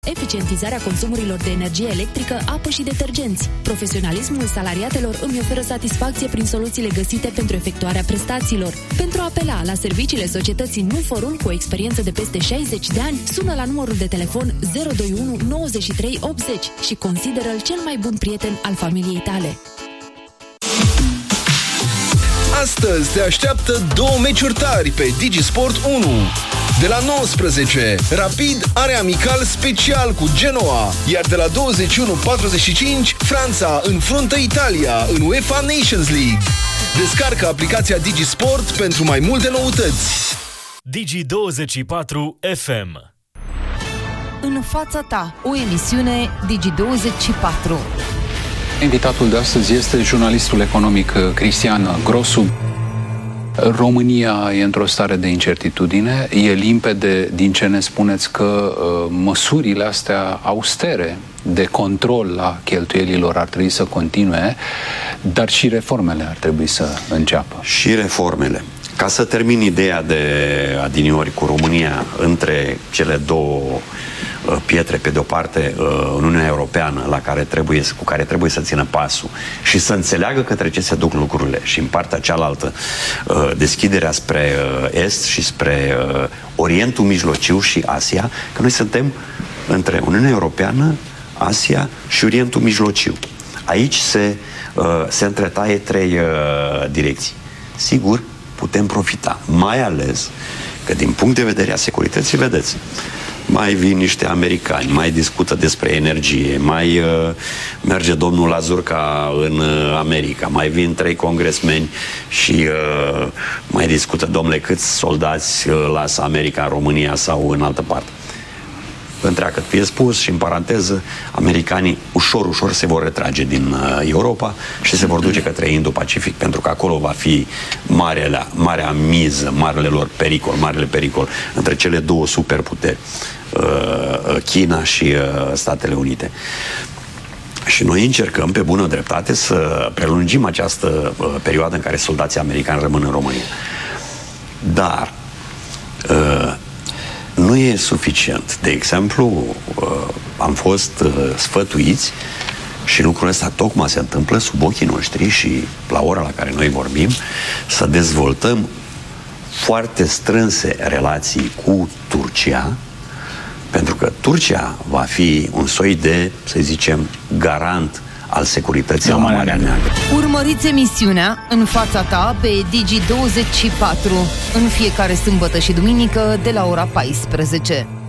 Eficientizarea consumurilor de energie electrică, apă și detergenți. Profesionalismul salariatelor îmi oferă satisfacție prin soluțiile găsite pentru efectuarea prestațiilor. Pentru a apela la serviciile societății Nuforul cu o experiență de peste 60 de ani, sună la numărul de telefon 021 93 80 și consideră-l cel mai bun prieten al familiei tale. Astăzi te așteaptă 2 meciuri tari pe Digisport 1. De la 19, Rapid are amical special cu Genoa, iar de la 21:45, Franța înfruntă Italia în UEFA Nations League. Descarcă aplicația Digisport pentru mai multe noutăți. Digi24 FM. În fața ta, o emisiune Digi24. Invitatul de astăzi este jurnalistul economic Cristian Grosu. România e într-o stare de incertitudine. E limpede din ce ne spuneți că măsurile astea austere de control la cheltuielilor ar trebui să continue, dar și reformele ar trebui să înceapă. Și reformele. Ca să termin ideea de adiniori cu România între cele două pietre, pe de-o parte Uniunea Europeană cu care trebuie să țină pasul și să înțeleagă către ce se duc lucrurile, și în partea cealaltă deschiderea spre Est și spre Orientul Mijlociu și Asia, că noi suntem între Uniunea Europeană, Asia și Orientul Mijlociu. Aici se întretaie 3 direcții. Sigur, putem profita, mai ales că din punct de vedere a securității, vedeți, mai vin niște americani, mai discută despre energie, mai merge domnul Lazurca în America, mai vin 3 congresmeni și mai discută, domnule, câți soldați lasă America în România sau în altă parte. Întreagăt fie spus și în paranteză, americanii ușor se vor retrage din Europa și se vor duce către Indo-Pacific, pentru că acolo va fi marea miză, marele pericol între cele 2 superputeri, China și Statele Unite. Și noi încercăm pe bună dreptate să prelungim această perioadă în care soldații americani rămân în România. Dar nu e suficient. De exemplu, am fost sfătuiți, și lucrul ăsta tocmai se întâmplă sub ochii noștri și la ora la care noi vorbim, să dezvoltăm foarte strânse relații cu Turcia, pentru că Turcia va fi un soi de, să zicem, garant al securității la Marea Neagră. Urmăriți emisiunea În fața ta pe Digi24 în fiecare sâmbătă și duminică de la ora 14.